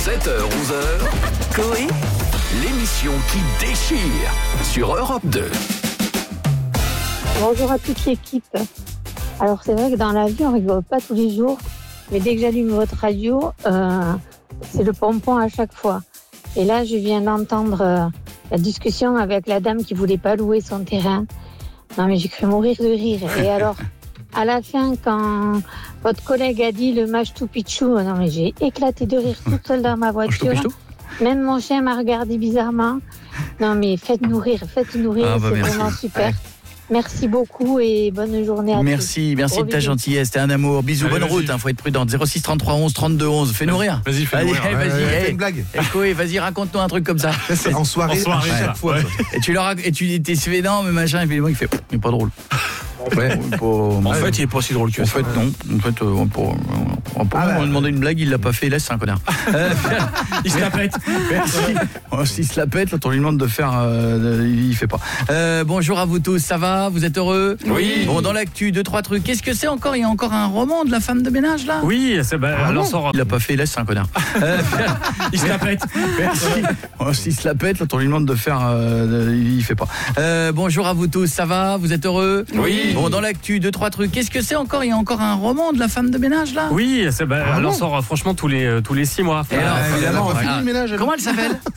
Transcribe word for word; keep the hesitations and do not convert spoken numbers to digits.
sept heures onze heures, Coé, l'émission qui déchire sur Europe deux. Bonjour à toute l'équipe. Alors c'est vrai que dans la vie on rigole pas tous les jours, mais dès que j'allume votre radio, euh, c'est le pompon à chaque fois. Et là je viens d'entendre euh, la discussion avec la dame qui voulait pas louer son terrain. Non mais j'ai cru mourir de rire. Et alors à la fin quand votre collègue a dit le Machu Picchu, non mais j'ai éclaté de rire toute seule dans ma voiture. Même mon chien m'a regardé bizarrement. Non mais faites-nous rire, faites-nous rire, ah bah c'est merci. vraiment super. Ouais. Merci beaucoup et bonne journée à merci, tous. Merci de ta gentillesse, t'es un amour. Bisous, allez, bonne vas-y. route, hein, faut être prudente. zéro six trente-trois onze trente-deux onze, fais-nous rire. Vas-y, fais-nous rire. Vas-y, Ouais, vas-y, ouais, hey. fais une blague. Hey, Coé, vas-y, raconte-nous un truc comme ça. C'est en soirée, En soirée, à chaque ça. fois. Ouais. Et tu leur rac- et tu t'es fait non, mais machin, évidemment, il fait, pff, mais pas drôle. Ouais, pas- En fait, il est pas si drôle que En ça. fait, non. En fait, euh, on peut- on on peut- Ah bah. on lui a demandé une blague, il l'a pas fait, laisse, c'est un connard. Euh, Il se la pète. Merci. Oh, s'il se la pète, là, on lui demande de faire, euh, il fait pas. Euh, bonjour à vous tous, ça va? Vous êtes heureux? Oui. Bon, dans l'actu, deux, trois trucs. Qu'est-ce que c'est encore? Il y a encore un roman de la femme de ménage, là? Oui, c'est bah, Ah alors bon sort. Il l'a pas fait, laisse, c'est un connard. Euh, Il se la pète. Merci. Oh, s'il se la pète, là, on lui demande de faire, euh, il fait pas. Euh, bonjour à vous tous, ça va? Vous êtes heureux? Oui. Bon, dans l'actu, deux, trois trucs. Qu'est-ce que c'est encore? Il y a encore un roman de la femme de ménage, là? Oui, c'est bah, Ah alors bon sort franchement tous les tous les six mois. Et alors, Ah, évidemment, elle a pas fini ah, le ménage, elle. comment elle s'appelle?